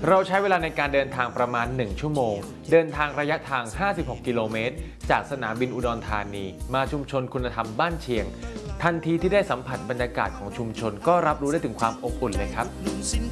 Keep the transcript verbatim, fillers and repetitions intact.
เราใช้เวลาในการเดินทางประมาณหนึ่งชั่วโมงเดินทางระยะทางห้าสิบหกกิโลเมตรจากสนามบินอุดรธานีมาชุมชนคุณธรรมบ้านเชียงทันทีที่ได้สัมผัสบรรยากาศของชุมชนก็รับรู้ได้ถึงความอบอุ่นเลยครับ